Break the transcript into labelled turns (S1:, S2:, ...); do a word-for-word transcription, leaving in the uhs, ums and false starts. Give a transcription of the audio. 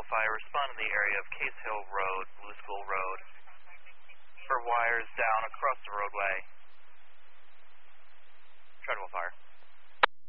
S1: Fire, respond in the area of Case Hill Road, Blue School Road, for wires down across the roadway.